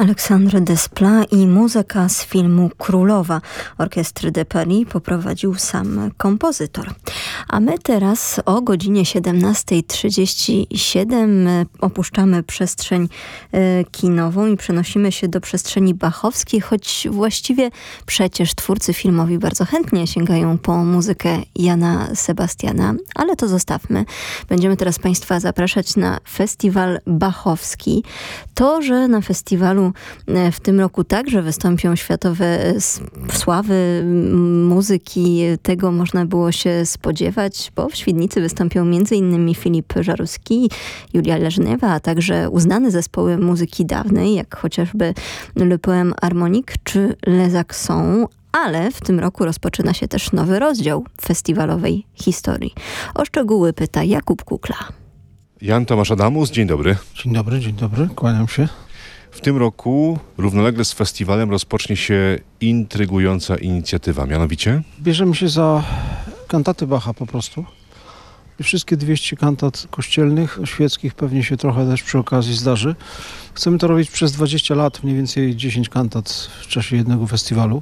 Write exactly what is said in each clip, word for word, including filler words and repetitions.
Alexandre Desplat i muzyka z filmu Królowa. Orkiestry de Paris poprowadził sam kompozytor. A my teraz o godzinie siedemnasta trzydzieści siedem opuszczamy przestrzeń kinową i przenosimy się do przestrzeni bachowskiej, choć właściwie przecież twórcy filmowi bardzo chętnie sięgają po muzykę Jana Sebastiana, ale to zostawmy. Będziemy teraz Państwa zapraszać na festiwal bachowski. To, że na festiwalu w tym roku także wystąpią światowe sławy muzyki, tego można było się spodziewać, bo w Świdnicy wystąpią m.in. Filip Jaruski, Julia Leżniewa, a także uznane zespoły muzyki dawnej, jak chociażby Le Poème Harmonique czy Les Accents. Ale w tym roku rozpoczyna się też nowy rozdział festiwalowej historii. O szczegóły pyta Jakub Kukla. Jan Tomasz Adamus, dzień dobry. Dzień dobry, dzień dobry, kłaniam się. W tym roku równolegle z festiwalem rozpocznie się intrygująca inicjatywa, mianowicie? Bierzemy się za kantaty Bacha po prostu. I wszystkie dwieście kantat kościelnych, świeckich pewnie się trochę też przy okazji zdarzy. Chcemy to robić przez dwadzieścia lat, mniej więcej dziesięć kantat w czasie jednego festiwalu.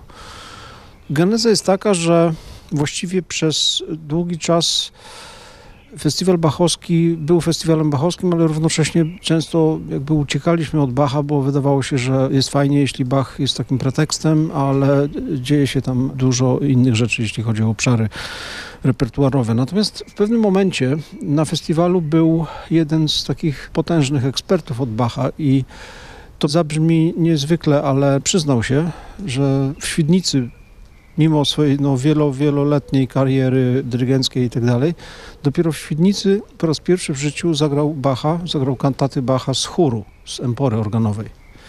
Geneza jest taka, że właściwie przez długi czas festiwal bachowski był festiwalem bachowskim, ale równocześnie często jakby uciekaliśmy od Bacha, bo wydawało się, że jest fajnie, jeśli Bach jest takim pretekstem, ale dzieje się tam dużo innych rzeczy, jeśli chodzi o obszary repertuarowe. Natomiast w pewnym momencie na festiwalu był jeden z takich potężnych ekspertów od Bacha i to zabrzmi niezwykle, ale przyznał się, że w Świdnicy mimo swojej no, wielo, wieloletniej kariery dyrygenckiej i tak dalej, dopiero w Świdnicy po raz pierwszy w życiu zagrał Bacha, zagrał kantaty Bacha z chóru, z empory organowej.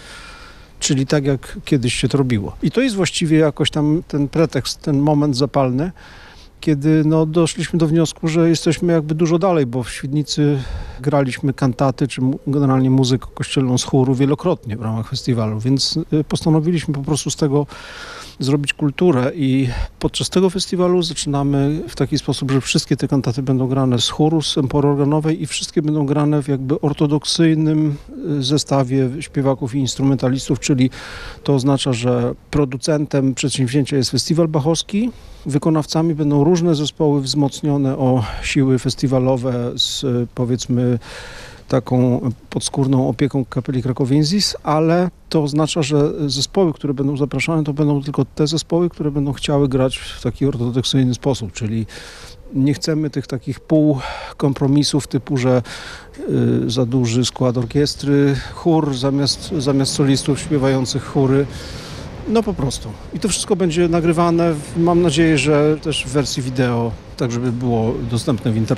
Czyli tak, jak kiedyś się to robiło. I to jest właściwie jakoś tam ten pretekst, ten moment zapalny, kiedy no, doszliśmy do wniosku, że jesteśmy jakby dużo dalej, bo w Świdnicy graliśmy kantaty, czy generalnie muzykę kościelną z chóru wielokrotnie w ramach festiwalu, więc postanowiliśmy po prostu z tego zrobić kulturę i podczas tego festiwalu zaczynamy w taki sposób, że wszystkie te kantaty będą grane z chóru, z empory organowej i wszystkie będą grane w jakby ortodoksyjnym zestawie śpiewaków i instrumentalistów, czyli to oznacza, że producentem przedsięwzięcia jest festiwal bachowski, wykonawcami będą różne zespoły wzmocnione o siły festiwalowe z powiedzmy taką podskórną opieką Kapeli Krakowiensis, ale to oznacza, że zespoły, które będą zapraszane, to będą tylko te zespoły, które będą chciały grać w taki ortodoksyjny sposób, czyli nie chcemy tych takich półkompromisów typu, że y, za duży skład orkiestry, chór zamiast, zamiast solistów śpiewających chóry. No po prostu. I to wszystko będzie nagrywane, mam nadzieję, że też w wersji wideo, tak żeby było dostępne w internecie.